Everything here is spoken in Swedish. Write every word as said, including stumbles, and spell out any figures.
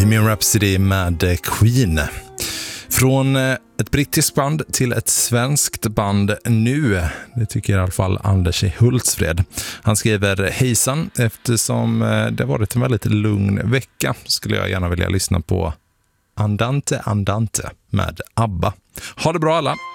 Bohemian Rhapsody med Queen. Från ett brittiskt band till ett svenskt band nu. Det tycker i alla fall Anders Hultsfred. Han skriver: hejsan, eftersom det varit en väldigt lugn vecka skulle jag gärna vilja lyssna på Andante Andante med ABBA. Ha det bra alla!